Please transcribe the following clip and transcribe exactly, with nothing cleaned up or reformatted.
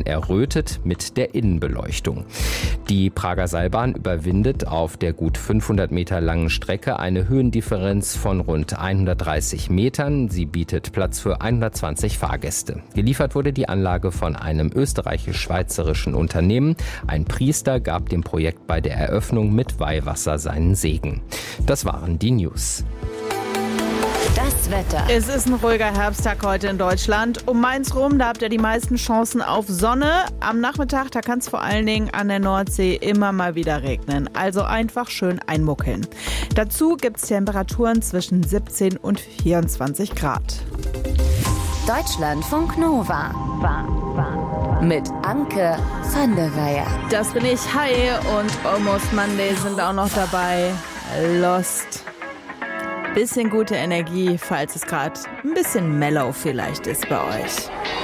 errötet mit der Innenbeleuchtung. Die Prager Seilbahn überwindet auf der gut fünfhundert Meter langen Strecke eine Höhendifferenz von rund hundertdreißig Metern. Sie bietet Platz für hundertzwanzig Fahrgäste. Geliefert wurde die Anlage von einem österreichisch-schweizerischen Unternehmen. Ein Priester gab dem Projekt bei der Eröffnung mit Weihwasser seinen Segen. Das waren die News. Das Wetter. Es ist ein ruhiger Herbsttag heute in Deutschland. Um Mainz rum, da habt ihr die meisten Chancen auf Sonne. Am Nachmittag, da kann es vor allen Dingen an der Nordsee immer mal wieder regnen. Also einfach schön einmuckeln. Dazu gibt es Temperaturen zwischen siebzehn und vierundzwanzig Grad. Deutschlandfunk Nova. Mit Anke van der Weyer. Das bin ich. Hi. Und Almost Monday sind auch noch dabei. Lost. Bisschen gute Energie, falls es gerade ein bisschen mellow vielleicht ist bei euch.